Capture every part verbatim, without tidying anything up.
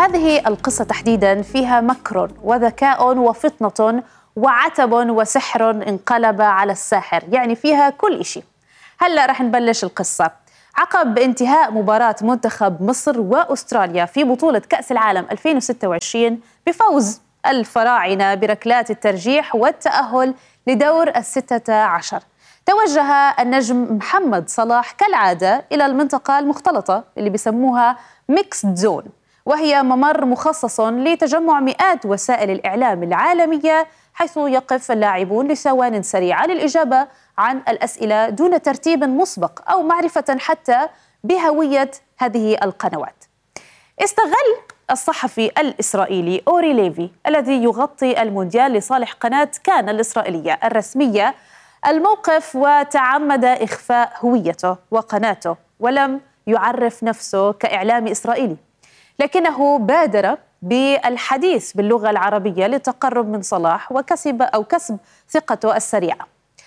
هذه القصة تحديداً فيها مكر وذكاء وفطنة وعتب وسحر انقلب على الساحر، يعني فيها كل إشي. هلأ رح نبلش القصة. عقب انتهاء مباراة منتخب مصر وأستراليا في بطولة كأس العالم ألفين وستة وعشرين بفوز الفراعنة بركلات الترجيح والتأهل لدور الستة عشر، توجه النجم محمد صلاح كالعادة إلى المنطقة المختلطة اللي بيسموها ميكسد زون، وهي ممر مخصص لتجمع مئات وسائل الإعلام العالمية، حيث يقف اللاعبون لثوان سريعة للإجابة عن الأسئلة دون ترتيب مسبق أو معرفة حتى بهوية هذه القنوات. استغل الصحفي الإسرائيلي أوري ليفي الذي يغطي المونديال لصالح قناة كان الإسرائيلية الرسمية الموقف، وتعمد إخفاء هويته وقناته ولم يعرف نفسه كإعلامي إسرائيلي، لكنه بادر بالحديث باللغة العربية للتقرب من صلاح وكسب أو كسب ثقته السريعة.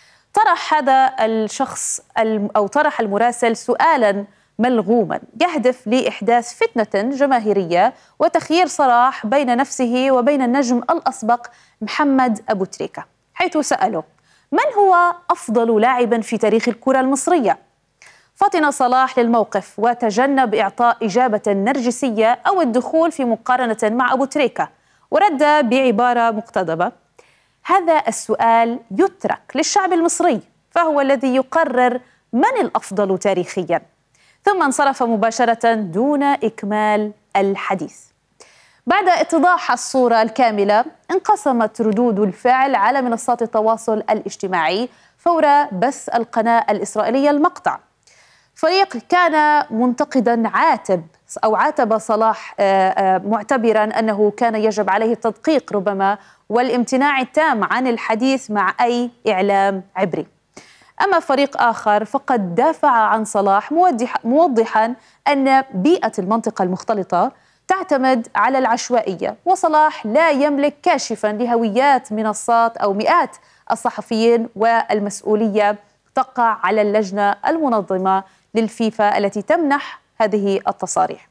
طرح هذا الشخص أو طرح المراسل سؤالاً ملغوماً يهدف لإحداث فتنة جماهيرية وتخيير صلاح بين نفسه وبين النجم الأسبق محمد أبو تريكة، حيث سأله: من هو أفضل لاعب في تاريخ الكرة المصرية؟ فطن صلاح للموقف وتجنب إعطاء إجابة نرجسية أو الدخول في مقارنة مع أبو تريكة، ورد بعبارة مقتضبة: هذا السؤال يترك للشعب المصري، فهو الذي يقرر من الأفضل تاريخياً. ثم انصرف مباشرة دون إكمال الحديث. بعد اتضاح الصورة الكاملة، انقسمت ردود الفعل على منصات التواصل الاجتماعي فور بث القناة الإسرائيلية المقطع. فريق كان منتقداً عاتب أو عاتب صلاح معتبراً أنه كان يجب عليه التدقيق ربما والامتناع التام عن الحديث مع أي إعلام عبري. أما فريق آخر فقد دافع عن صلاح موضحاً أن بيئة المنطقة المختلطة تعتمد على العشوائية، وصلاح لا يملك كاشفاً لهويات منصات أو مئات الصحفيين، والمسؤولية تقع على اللجنة المنظمة للفيفا التي تمنح هذه التصاريح.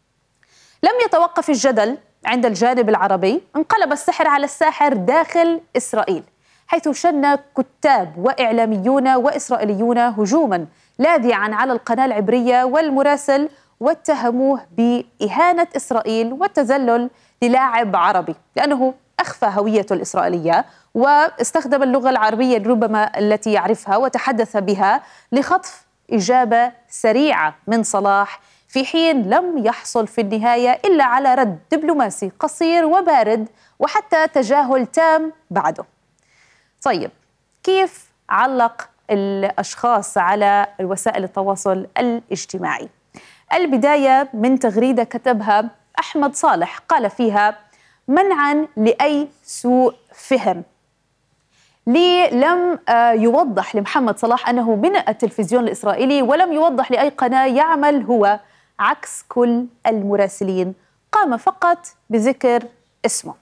لم يتوقف الجدل عند الجانب العربي، انقلب السحر على الساحر داخل إسرائيل، حيث شن كتاب وإعلاميون وإسرائيليون هجوماً لاذعاً على القناة العبرية والمراسل، واتهموه بإهانة إسرائيل والتذلل للاعب عربي لأنه أخفى هويته الإسرائيلية واستخدم اللغة العربية ربما التي يعرفها وتحدث بها لخطف إجابة سريعة من صلاح، في حين لم يحصل في النهاية إلا على رد دبلوماسي قصير وبارد وحتى تجاهل تام بعده. طيب، كيف علق الأشخاص على وسائل التواصل الاجتماعي؟ البداية من تغريدة كتبها أحمد صالح، قال فيها: منعاً لأي سوء فهم. لي لم يوضح لمحمد صلاح أنه من التلفزيون الإسرائيلي، ولم يوضح لأي قناة يعمل هو عكس كل المراسلين، قام فقط بذكر اسمه.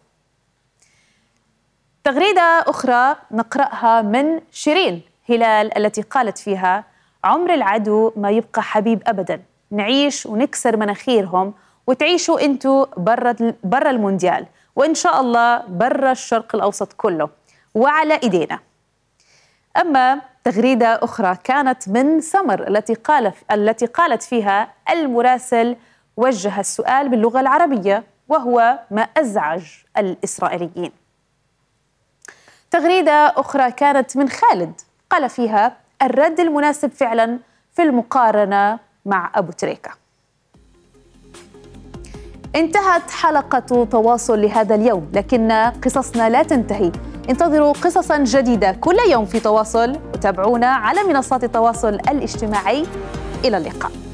تغريدة أخرى نقرأها من شيرين هلال التي قالت فيها: عمر العدو ما يبقى حبيب أبداً، نعيش ونكسر مناخيرهم وتعيشوا أنتوا برا برا المونديال، وإن شاء الله برا الشرق الأوسط كله وعلى إيدينا. أما تغريدة أخرى كانت من سمر التي قال التي قالت فيها: المراسل وجه السؤال باللغة العربية وهو ما أزعج الإسرائيليين. تغريدة أخرى كانت من خالد، قال فيها: الرد المناسب فعلا في المقارنة مع أبو تريكة. انتهت حلقة تواصل لهذا اليوم، لكن قصصنا لا تنتهي. انتظروا قصصا جديدة كل يوم في تواصل، وتابعونا على منصات التواصل الاجتماعي. إلى اللقاء.